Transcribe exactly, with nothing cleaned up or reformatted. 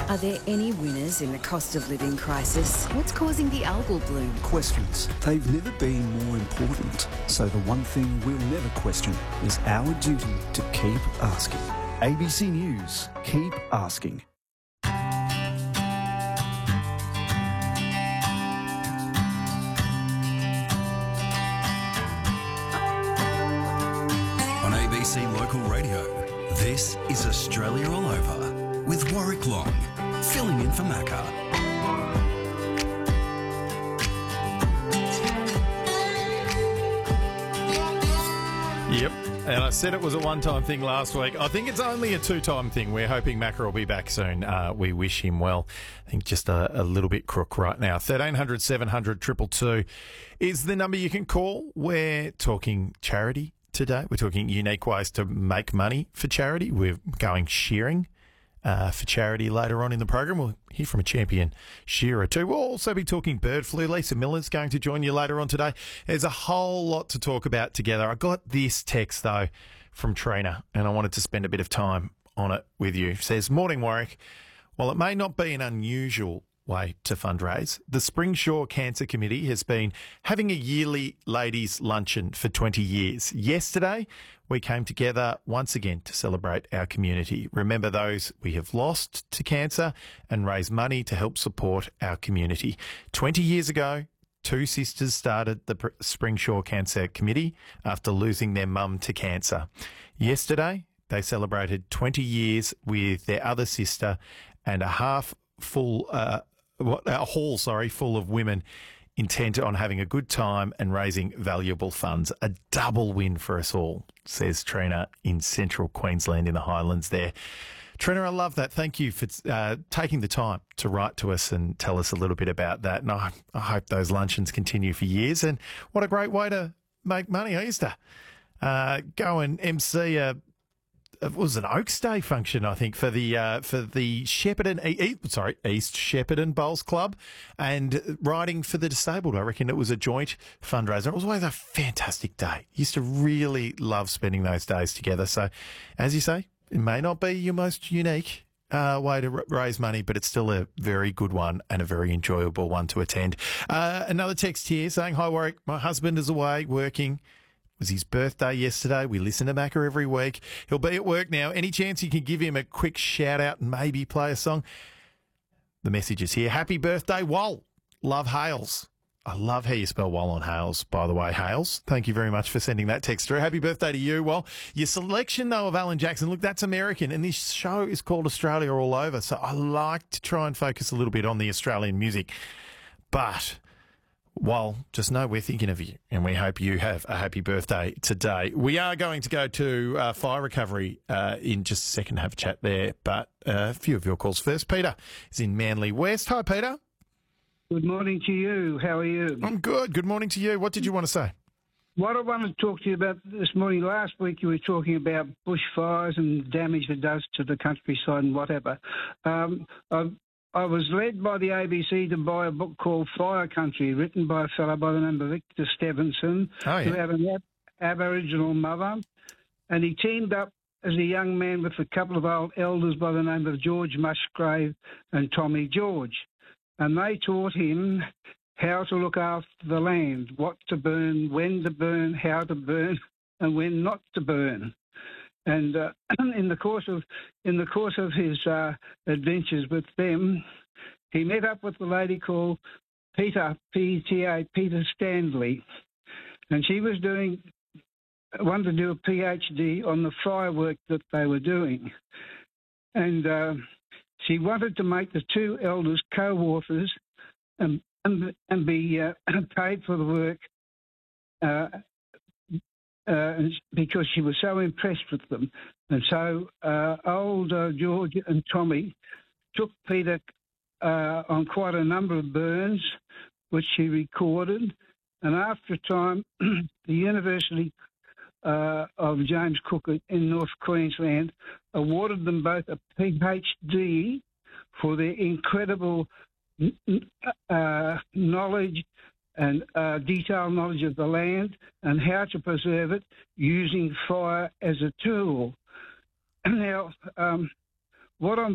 Are there any winners in the cost of living crisis? What's causing the algal bloom? Questions. They've never been more important. So the one thing we'll never question is our duty to keep asking. A B C News. Keep asking. On A B C Local Radio, this is Australia All Over with Warwick Long, filling in for Macca. Yep, and I said it was a one-time thing last week. I think it's only a two-time thing. We're hoping Macca will be back soon. Uh, we wish him well. I think just a, a little bit crook right now. thirteen hundred, seven hundred, two two two is the number you can call. We're talking charity today. We're talking unique ways to make money for charity. We're going shearing uh, for charity later on in the program. We'll hear from a champion shearer too. We'll also be talking bird flu. Lisa Miller's going to join you later on today. There's a whole lot to talk about together. I got this text, though, from Trina, and I wanted to spend a bit of time on it with you. It says, "Morning, Warwick. While it may not be an unusual way to fundraise, the Springsure Cancer Committee has been having a yearly ladies' luncheon for twenty years. Yesterday, we came together once again to celebrate our community, remember those we have lost to cancer, and raise money to help support our community. twenty years ago, two sisters started the Springsure Cancer Committee after losing their mum to cancer. Yesterday, they celebrated twenty years with their other sister and a half full, uh, a hall, sorry, full of women intent on having a good time and raising valuable funds. A double win for us all," says Trina in central Queensland in the Highlands there. Trina, I love that. Thank you for uh, taking the time to write to us and tell us a little bit about that. And I, I hope those luncheons continue for years. And what a great way to make money. I used to uh, go and M C a It was an Oaks Day function, I think, for the uh, for the Shepparton, e- sorry, East Shepparton Bowls Club, and riding for the disabled. I reckon it was a joint fundraiser. It was always a fantastic day. Used to really love spending those days together. So, as you say, it may not be your most unique uh, way to r- raise money, but it's still a very good one and a very enjoyable one to attend. Uh, another text here saying, "Hi Warwick, my husband is away working. It was his birthday yesterday. We listen to Macca every week. He'll be at work now. Any chance you can give him a quick shout out and maybe play a song?" The message is here. "Happy birthday, Wal. Love, Hales." I love how you spell Wal on Hales, by the way, Hales. Thank you very much for sending that text through. Happy birthday to you, Wal. Your selection, though, of Alan Jackson, look, that's American, and this show is called Australia All Over, so I like to try and focus a little bit on the Australian music. But well, just know we're thinking of you, and we hope you have a happy birthday today. We are going to go to uh, fire recovery uh, in just a second, have a chat there, but uh, a few of your calls first. Peter is in Manly West. Hi, Peter. Good morning to you. How are you? I'm good. Good morning to you. What did you want to say? What I wanted to talk to you about this morning, last week you were talking about bushfires and damage it does to the countryside and whatever. Um, I've I was led by the A B C to buy a book called Fire Country, written by a fellow by the name of Victor Stevenson, oh, yeah. who had an ab- Aboriginal mother. And he teamed up as a young man with a couple of old elders by the name of George Musgrave and Tommy George. And they taught him how to look after the land, what to burn, when to burn, how to burn, and when not to burn. And uh, in the course of in the course of his uh, adventures with them, he met up with a lady called Peter P T A Peter Stanley, and she was doing wanted to do a PhD on the firework that they were doing, and uh, she wanted to make the two elders co-authors and and, and be uh, paid for the work. Uh, Uh, because she was so impressed with them. And so uh, old uh, George and Tommy took Peter uh, on quite a number of burns, which she recorded. And after a time, the University uh, of James Cook in North Queensland awarded them both a PhD for their incredible uh, knowledge and uh, detailed knowledge of the land and how to preserve it using fire as a tool. Now, um, what I'm